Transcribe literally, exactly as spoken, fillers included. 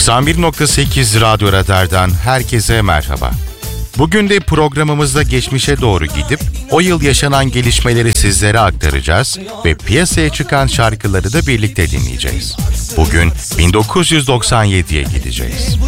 doksan bir nokta sekiz Radyo Radar'dan herkese merhaba. Bugün de programımızda geçmişe doğru gidip o yıl yaşanan gelişmeleri sizlere aktaracağız ve piyasaya çıkan şarkıları da birlikte dinleyeceğiz. Bugün bin dokuz yüz doksan yediye gideceğiz.